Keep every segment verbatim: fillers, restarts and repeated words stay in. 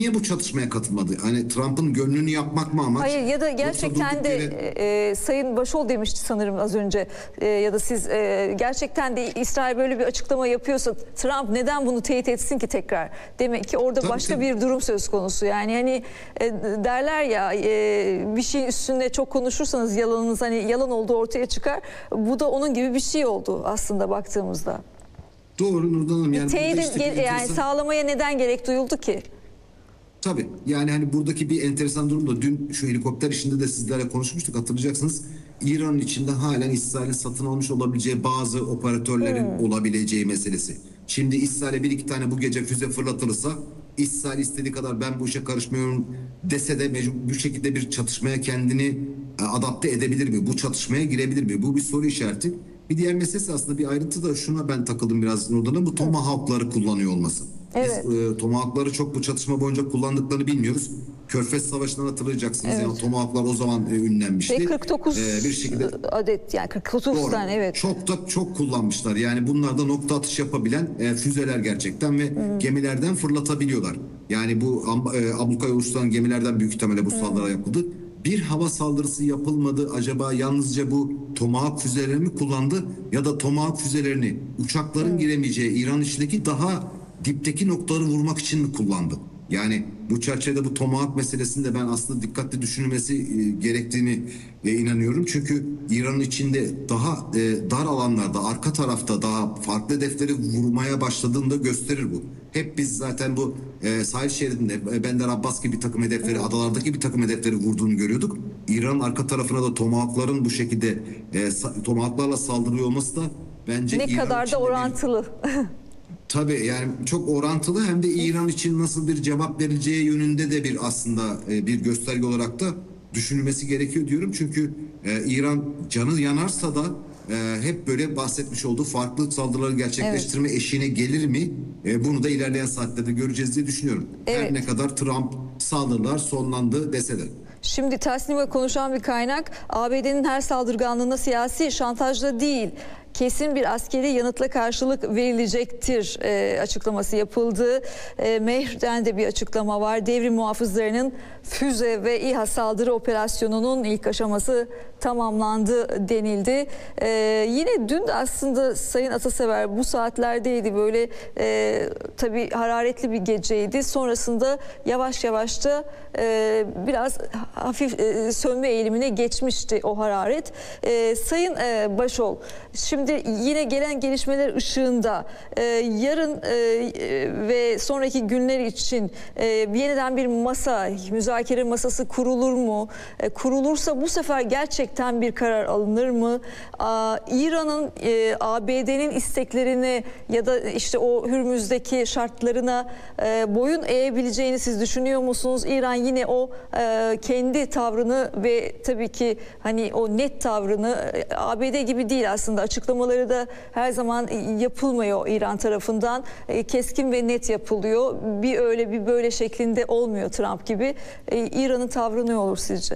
niye bu çatışmaya katılmadı? Hani Trump'ın gönlünü yapmak mı amaç? Hayır ya da gerçekten de yere... e, Sayın Başol demişti sanırım az önce e, ya da siz e, gerçekten de İsrail böyle bir açıklama yapıyorsa Trump neden bunu teyit etsin ki tekrar? Demek ki orada Tabii, başka tabii. bir durum söz konusu. Yani hani e, derler ya e, bir şeyin üstünde çok konuşursanız yalanınız hani yalan olduğu ortaya çıkar. Bu da onun gibi bir şey oldu aslında baktığımızda. Doğru Nurdan Hanım. Yani, Teyit işte yani enteresan... sağlamaya neden gerek duyuldu ki? Tabii yani hani buradaki bir enteresan durum da dün şu helikopter işinde de sizlerle konuşmuştuk, hatırlayacaksınız. İran'ın içinde halen İsrail'in satın almış olabileceği bazı operatörlerin hmm. olabileceği meselesi. Şimdi İsrail'e bir iki tane bu gece füze fırlatılırsa İsrail istediği kadar ben bu işe karışmıyorum dese de mecbur bir şekilde bir çatışmaya kendini adapte edebilir mi? Bu çatışmaya girebilir mi? Bu bir soru işareti. Bir diğer meselesi aslında bir ayrıntı da şuna ben takıldım biraz Nurdan'ın, bu Tomahawk'ları kullanıyor olması. Evet. Biz e, Tomahawk'ları çok bu çatışma boyunca kullandıklarını bilmiyoruz. Körfez Savaşı'ndan hatırlayacaksınız. Evet. Yani Tomahawk'lar o zaman e, ünlenmişti. Ve kırk dokuz e, bir şekilde adet yani kırk dokuz tane evet. Çok da çok kullanmışlar. Yani bunlar da nokta atış yapabilen e, füzeler gerçekten ve hmm. gemilerden fırlatabiliyorlar. Yani bu e, ablukaya oluşturan gemilerden büyük ihtimalle bu hmm. saldırı yapıldı. Bir hava saldırısı yapılmadı. Acaba yalnızca bu Tomahawk füzelerini mi kullandı ya da Tomahawk füzelerini uçakların hmm. giremeyeceği İran içindeki daha dipteki noktaları vurmak için mi kullandı? Yani bu çerçevede bu Tomahawk meselesinde ben aslında dikkatli düşünülmesi e, gerektiğini e, inanıyorum. Çünkü İran'ın içinde daha e, dar alanlarda, arka tarafta daha farklı hedefleri vurmaya başladığında gösterir bu. Hep biz zaten bu e, sahil şeridinde e, Bender Abbas gibi bir takım hedefleri, evet. adalardaki bir takım hedefleri vurduğunu görüyorduk. İran'ın arka tarafına da Tomahawk'ların bu şekilde e, Tomahawk'larla saldırıyor olması da bence ne İran kadar da orantılı. Bir... Tabii yani çok orantılı, hem de İran için nasıl bir cevap verileceği yönünde de bir aslında bir gösterge olarak da düşünülmesi gerekiyor diyorum. Çünkü e, İran canı yanarsa da e, hep böyle bahsetmiş olduğu farklı saldırıları gerçekleştirme evet. eşiğine gelir mi? E, bunu da ilerleyen saatlerde göreceğiz diye düşünüyorum. Evet. Her ne kadar Trump saldırılar sonlandı dese de. Şimdi Tasnim'e konuşan bir kaynak A B D'nin her saldırganlığına siyasi şantajla değil, kesin bir askeri yanıtla karşılık verilecektir e, açıklaması yapıldı. E, Mehir'den de bir açıklama var. Devrim muhafızlarının füze ve İHA saldırı operasyonunun ilk aşaması tamamlandı denildi. E, yine dün de aslında Sayın Atasever bu saatlerdeydi. Böyle e, tabii hararetli bir geceydi. Sonrasında yavaş yavaş da e, biraz hafif e, sönme eğilimine geçmişti o hararet. E, Sayın e, Başol, şimdi Şimdi yine gelen gelişmeler ışığında e, yarın e, ve sonraki günler için e, yeniden bir masa, müzakere masası kurulur mu? E, kurulursa bu sefer gerçekten bir karar alınır mı? İran'ın e, A B D'nin isteklerine ya da işte o Hürmüz'deki şartlarına e, boyun eğebileceğini siz düşünüyor musunuz? İran yine o e, kendi tavrını ve tabii ki hani o net tavrını e, A B D gibi değil aslında, açıklamaları da her zaman yapılmıyor İran tarafından. Keskin ve net yapılıyor. Bir öyle bir böyle şeklinde olmuyor Trump gibi. İran'ın tavrı ne olur sizce?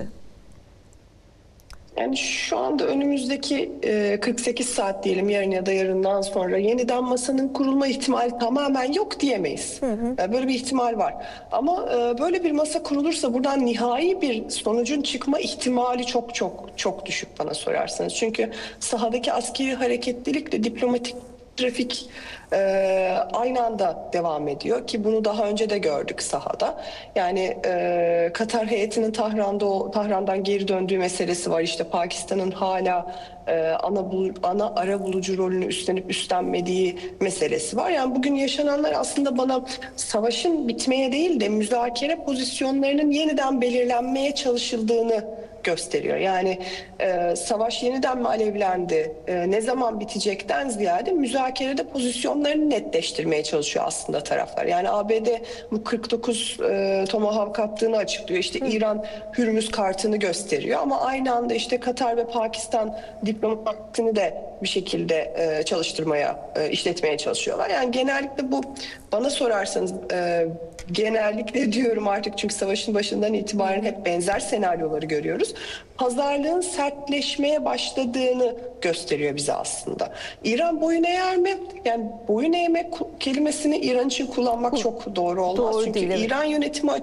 Yani şu anda önümüzdeki kırk sekiz saat diyelim, yarın ya da yarından sonra yeniden masanın kurulma ihtimali tamamen yok diyemeyiz. Hı hı. Böyle bir ihtimal var. Ama böyle bir masa kurulursa buradan nihai bir sonucun çıkma ihtimali çok çok çok düşük bana sorarsanız. Çünkü sahadaki askeri hareketlilikle diplomatik trafik e, aynı anda devam ediyor ki bunu daha önce de gördük sahada. Yani e, Katar heyetinin Tahran'da Tahran'dan geri döndüğü meselesi var. İşte Pakistan'ın hala e, ana bul, ana ara bulucu rolünü üstlenip üstlenmediği meselesi var. Yani bugün yaşananlar aslında bana savaşın bitmeye değil de müzakere pozisyonlarının yeniden belirlenmeye çalışıldığını gösteriyor. Yani e, savaş yeniden mi alevlendi, e, ne zaman bitecekten ziyade müzakerede pozisyonlarını netleştirmeye çalışıyor aslında taraflar. Yani A B D bu kırk dokuz e, Tomahawk attığını açıklıyor. İşte Hı. İran Hürmüz kartını gösteriyor ama aynı anda işte Katar ve Pakistan diplomatını da bir şekilde e, çalıştırmaya, e, işletmeye çalışıyorlar. Yani genellikle bu, bana sorarsanız e, genellikle diyorum artık çünkü savaşın başından itibaren hep benzer senaryoları görüyoruz. Pazarlığın sertleşmeye başladığını gösteriyor bize aslında. İran boyun eğer mi? Yani boyun eğmek kelimesini İran için kullanmak çok doğru olmaz. Doğru Çünkü değil, evet. İran yönetimi